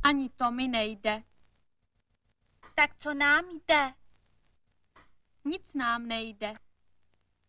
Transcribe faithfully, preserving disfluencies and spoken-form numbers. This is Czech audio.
Ani to mi nejde. Tak co nám jde? Nic nám nejde.